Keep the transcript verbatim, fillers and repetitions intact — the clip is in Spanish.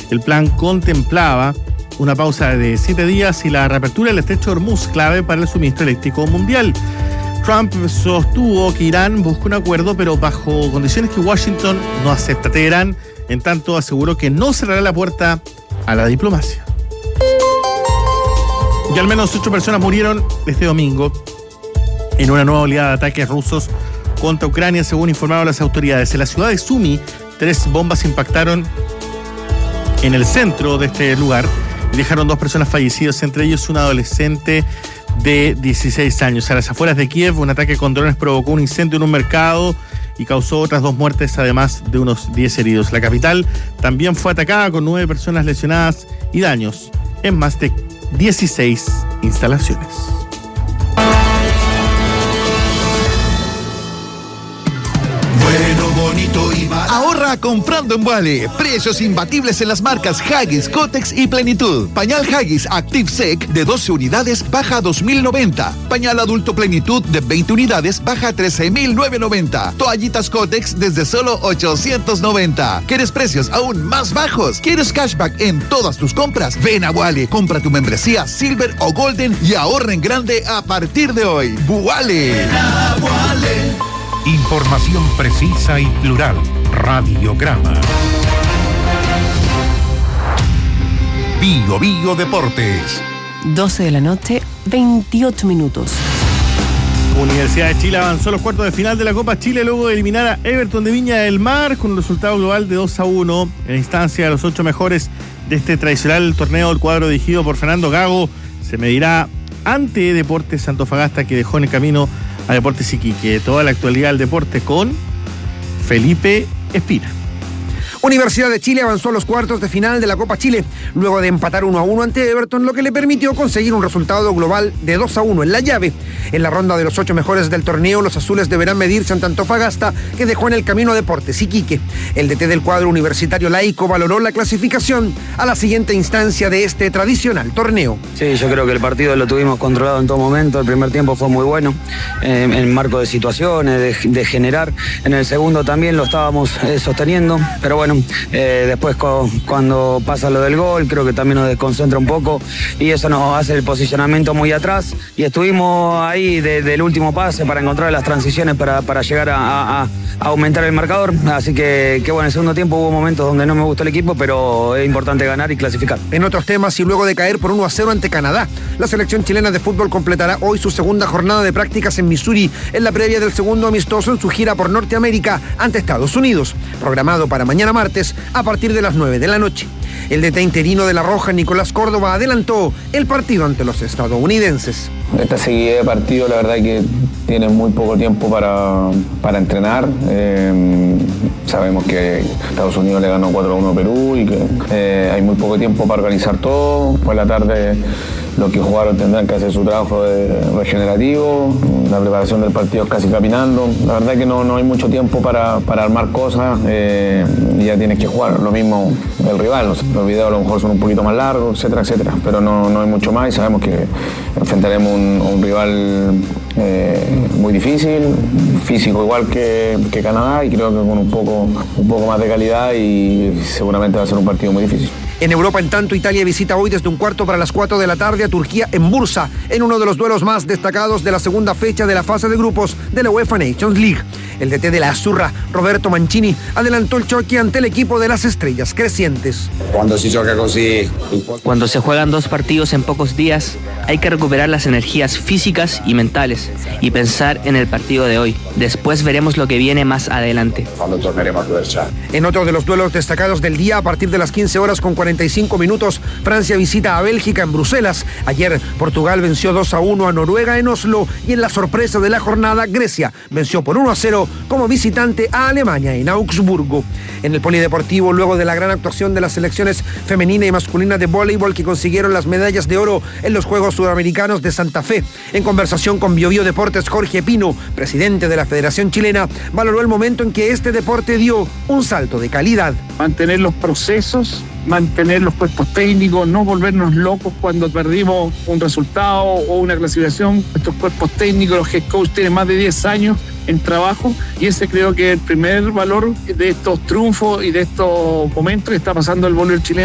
El plan contemplaba una pausa de siete días y la reapertura del estrecho de Hormuz, clave para el suministro eléctrico mundial. Trump sostuvo que Irán busca un acuerdo, pero bajo condiciones que Washington no acepta. Teherán, en tanto, aseguró que no cerrará la puerta a la diplomacia. Y al menos ocho personas murieron este domingo en una nueva oleada de ataques rusos contra Ucrania, según informaron las autoridades. En la ciudad de Sumy, tres bombas impactaron en el centro de este lugar y dejaron dos personas fallecidas, entre ellos un adolescente de dieciséis años. A las afueras de Kiev, un ataque con drones provocó un incendio en un mercado y causó otras dos muertes, además de unos diez heridos. La capital también fue atacada con nueve personas lesionadas y daños en más de dieciséis instalaciones. Bueno, bonito y barato. Ahorra comprando en Wally. Precios imbatibles en las marcas Huggies, Kotex y Plenitud. Pañal Huggies Active Sec de doce unidades baja a dos mil noventa. Pañal adulto Plenitud de veinte unidades baja a trece mil novecientos noventa. Toallitas Kotex desde solo ochocientos noventa. ¿Quieres precios aún más bajos? ¿Quieres cashback en todas tus compras? Ven a Wally, compra tu membresía Silver o Golden y ahorra en grande a partir de hoy. Wally. Información precisa y plural. Radiograma. Bio Bio Deportes. doce de la noche, veintiocho minutos. Universidad de Chile avanzó a los cuartos de final de la Copa Chile luego de eliminar a Everton de Viña del Mar con un resultado global de dos a uno. En la instancia de los ocho mejores de este tradicional torneo, el cuadro dirigido por Fernando Gago se medirá ante Deportes Antofagasta, que dejó en el camino a Deportes Iquique. Toda la actualidad del deporte con Felipe Espina. Universidad de Chile avanzó a los cuartos de final de la Copa Chile, luego de empatar uno a uno ante Everton, lo que le permitió conseguir un resultado global de dos a uno en la llave. En la ronda de los ocho mejores del torneo, los azules deberán medirse ante Antofagasta, que dejó en el camino a Deportes Iquique. El D T del cuadro universitario laico valoró la clasificación a la siguiente instancia de este tradicional torneo. Sí, yo creo que el partido lo tuvimos controlado en todo momento. El primer tiempo fue muy bueno, eh, en marco de situaciones, de, de generar. En el segundo también lo estábamos eh, sosteniendo, pero bueno, Eh, después co- cuando pasa lo del gol, creo que también nos desconcentra un poco y eso nos hace el posicionamiento muy atrás y estuvimos ahí de, del último pase para encontrar las transiciones para, para llegar a, a, a aumentar el marcador, así que, que bueno, en el segundo tiempo hubo momentos donde no me gustó el equipo, pero es importante ganar y clasificar. En otros temas, y luego de caer por uno a cero ante Canadá, la selección chilena de fútbol completará hoy su segunda jornada de prácticas en Missouri, en la previa del segundo amistoso en su gira por Norteamérica ante Estados Unidos, programado para mañana martes a partir de las nueve de la noche. El D T interino de La Roja, Nicolás Córdoba, adelantó el partido ante los estadounidenses. Esta seguida de partido, la verdad que tiene muy poco tiempo para, para entrenar. Eh, sabemos que Estados Unidos le ganó cuatro a uno a Perú y que eh, hay muy poco tiempo para organizar todo. Por la tarde los que jugaron tendrán que hacer su trabajo de regenerativo. La preparación del partido es casi caminando. La verdad que no, no hay mucho tiempo para, para armar cosas eh, y ya tienes que jugar. Lo mismo el rival. Los videos a lo mejor son un poquito más largos, etcétera, etcétera. Pero no, no hay mucho más y sabemos que enfrentaremos un, un rival eh, muy difícil, físico igual que, que Canadá, y creo que con un poco, un poco más de calidad, y seguramente va a ser un partido muy difícil. En Europa, en tanto, Italia visita hoy desde un cuarto para las cuatro de la tarde a Turquía en Bursa, en uno de los duelos más destacados de la segunda fecha de la fase de grupos de la UEFA Nations League. El D T de la Azzurra, Roberto Mancini, adelantó el choque ante el equipo de las estrellas crecientes. Cuando se choca así, Cuando se juegan dos partidos en pocos días, hay que recuperar las energías físicas y mentales y pensar en el partido de hoy. Después veremos lo que viene más adelante. cuando torneremo a conversar. En otro de los duelos destacados del día, a partir de las quince horas con cuarenta y cinco minutos, Francia visita a Bélgica en Bruselas. Ayer, Portugal venció dos a uno a Noruega en Oslo, y en la sorpresa de la jornada, Grecia venció por uno a cero como visitante a Alemania en Augsburgo. En el polideportivo, luego de la gran actuación de las selecciones femenina y masculina de voleibol que consiguieron las medallas de oro en los Juegos Sudamericanos de Santa Fe, en conversación con Bio Bio Deportes, Jorge Pino, presidente de la Federación Chilena, valoró el momento en que este deporte dio un salto de calidad. Mantener los procesos, mantener los cuerpos técnicos, no volvernos locos cuando perdimos un resultado o una clasificación. Estos cuerpos técnicos, los head coach tienen más de diez años en trabajo, y ese creo que es el primer valor de estos triunfos y de estos momentos que está pasando el voleibol chileno.